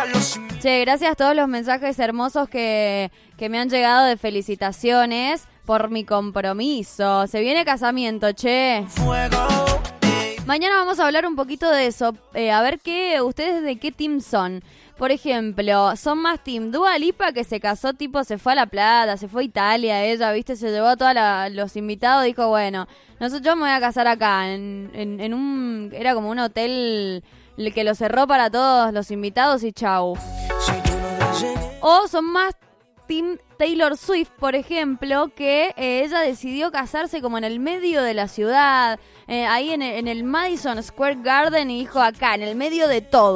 Che, gracias a todos los mensajes hermosos que me han llegado de felicitaciones por mi compromiso. Se viene casamiento, che. Mañana vamos a hablar un poquito de eso, a ver ustedes de qué team son. Por ejemplo, ¿son más team Dua Lipa, que se casó, tipo, se fue a La Plata, se fue a Italia, ella, viste, se llevó a todos los invitados, dijo, bueno, yo me voy a casar acá, en un, era como un hotel que lo cerró para todos los invitados y chau? O son más team Taylor Swift, por ejemplo, que ella decidió casarse como en el medio de la ciudad, ahí en el Madison Square Garden, y dijo, acá, en el medio de todo.